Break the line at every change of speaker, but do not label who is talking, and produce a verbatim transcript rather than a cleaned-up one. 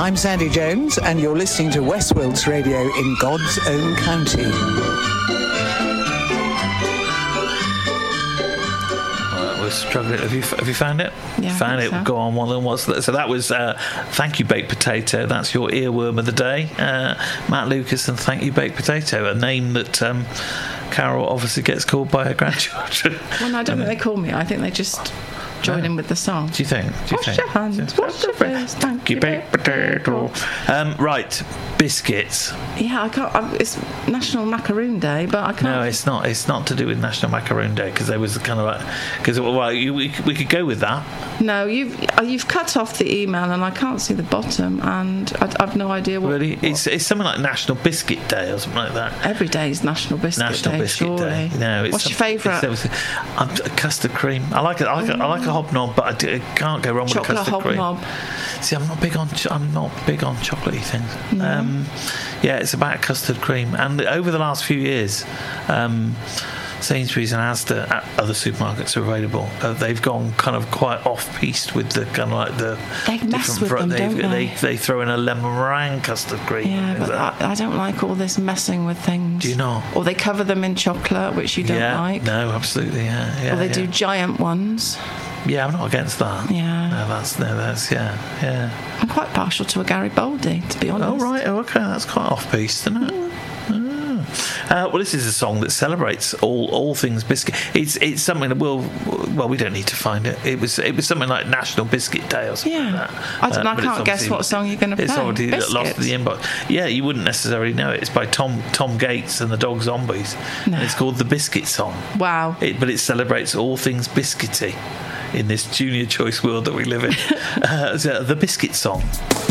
I'm Sandy Jones, and you're listening to West Wilts Radio in God's own county.
We're struggling. Have you have you found it?
Yeah,
found it.
So.
Go on. Well, then what's that? So that was uh, Thank You Baked Potato. That's your earworm of the day, uh, Matt Lucas and Thank You Baked Potato, a name that um, Carol obviously gets called by her grandchildren.
Well, no, I don't think they call me. I think they just join
No.
in with the song.
Do you think? Do you
Wash
think?
your hands, wash your face, thank you,
baked potato. Um, right, biscuits.
Yeah, I can't. I, it's National Macaroon Day, but I can't.
No, it's not. It's not to do with National Macaroon Day because there was kind of like because well, you, we, we could go with that.
No, you've uh, you've cut off the email, and I can't see the bottom, and I, I've no idea what.
Really,
what
it's it's something like National Biscuit Day or something like that.
Every day is National Biscuit
National
Day.
Biscuit
surely.
Day. No, it's
What's your
some-
favourite?
it's- it's- I'm custard cream. I like it. I like, a, I like a hobnob, but I, do, I can't go wrong with
Chocolate
a custard
hobnob.
cream. See, I'm not big on. ch- I'm not big on chocolatey things.
No.
Um, yeah, it's about custard cream, and over the last few years. Um, Sainsbury's and Asda, uh, other supermarkets are available. Uh, they've gone kind of quite off-piste with the kind of like the.
They mess
different
with
fro-
them, don't
they,
they?
they throw in a lemon meringue custard cream.
Yeah,
Is
but
that-
I, I don't like all this messing with things.
Do you not?
Or they cover them in chocolate, which you don't
yeah,
like.
no, absolutely, yeah, yeah.
Or they
yeah.
do giant ones.
Yeah, I'm not against that.
Yeah.
No, that's no, that's yeah, yeah.
I'm quite partial to a Garibaldi, to be honest.
Oh right, oh, okay, that's quite off-piste, isn't it?
Mm.
Uh, well, this is a song that celebrates all, all things biscuit. It's it's something that will well we don't need to find it. It was it was something like National Biscuit Day or something
Yeah.
like that.
I don't- I
but
can't
it's
guess
obviously-
what song you're gonna
It's
play.
already lost
Biscuits.
the inbox. Yeah, you wouldn't necessarily know it. It's by Tom Tom Gates and the Dog Zombies.
No.
And it's called the Biscuit Song.
Wow.
It, but it celebrates all things biscuity in this junior choice world that we live in. uh, so the Biscuit Song.